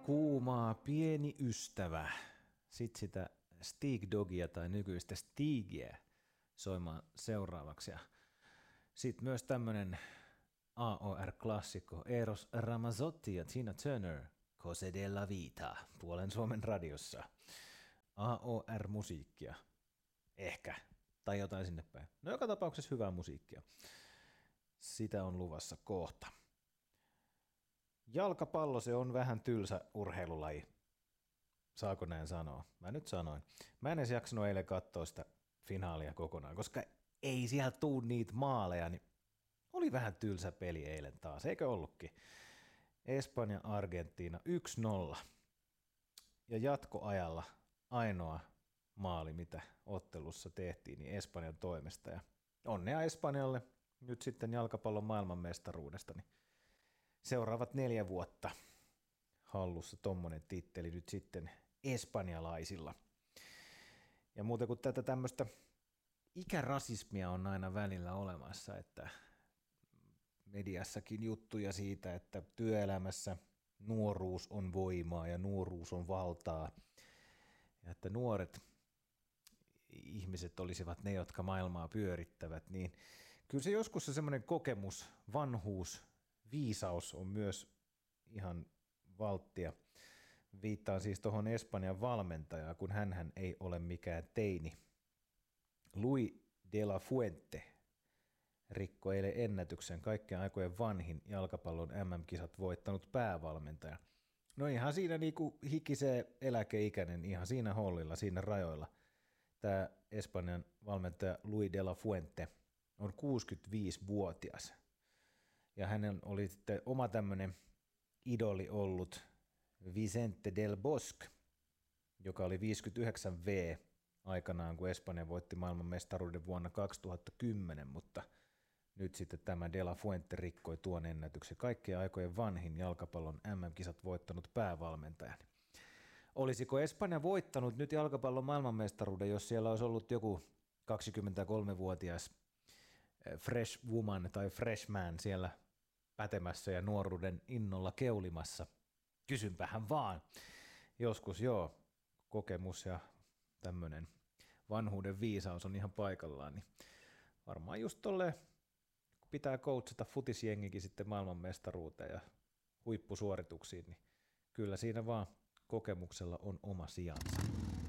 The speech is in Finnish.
Kuumaa pieni ystävä. Sitten sitä Stig Dogia tai nykyistä Stigiä soimaan seuraavaksi. Ja sitten myös tämmönen AOR-klassikko Eros Ramazzotti ja Tina Turner, Cose della Vita, puolen Suomen radiossa. AOR-musiikkia. Ehkä. Tai jotain sinne päin. No joka tapauksessa hyvää musiikkia. Sitä on luvassa kohta. Jalkapallo, se on vähän tylsä urheilulaji. Saako näin sanoa? Mä nyt sanoin. Mä en edes jaksanut eilen katsoa sitä finaalia kokonaan, koska ei siellä tuu niitä maaleja, niin oli vähän tylsä peli eilen taas, eikö ollutkin? Espanja-Argentiina 1-0. Ja jatkoajalla ainoa maali, mitä ottelussa tehtiin, niin Espanjan toimesta. Ja onnea Espanjalle nyt sitten jalkapallon maailmanmestaruudesta, niin seuraavat 4 vuotta hallussa tommonen titteli nyt sitten espanjalaisilla. Ja muuten kuin tätä tämmöistä ikärasismia on aina välillä olemassa, että mediassakin juttuja siitä, että työelämässä nuoruus on voimaa ja nuoruus on valtaa. Ja että nuoret ihmiset olisivat ne, jotka maailmaa pyörittävät, niin kyllä se joskus se semmoinen kokemus, vanhuus, viisaus on myös ihan valttia. Viittaan siis tuohon Espanjan valmentajaan, kun hänhän ei ole mikään teini. Luis de la Fuente rikkoi eilen ennätyksen, kaikkien aikojen vanhin jalkapallon MM-kisat voittanut päävalmentaja. No ihan siinä niinku hikisee eläkeikäinen, ihan siinä hollilla, siinä rajoilla. Tämä Espanjan valmentaja Luis de la Fuente on 65-vuotias. Ja hänen oli sitten oma tämmöinen idoli ollut Vicente del Bosque, joka oli 59V aikanaan, kun Espanja voitti maailmanmestaruuden vuonna 2010, mutta nyt sitten tämä De La Fuente rikkoi tuon ennätyksen. Kaikkien aikojen vanhin jalkapallon MM-kisat voittanut päävalmentaja. Olisiko Espanja voittanut nyt jalkapallon maailmanmestaruuden, jos siellä olisi ollut joku 23-vuotias fresh woman tai fresh man siellä pätemässä ja nuoruuden innolla keulimassa? Kysynpähän vaan. Joskus joo, kokemus ja tämmöinen vanhuuden viisaus on ihan paikallaan, niin varmaan just tolleen, kun pitää coachata futisjengikin sitten maailmanmestaruuteen ja huippusuorituksiin, niin kyllä siinä vaan kokemuksella on oma sijansa.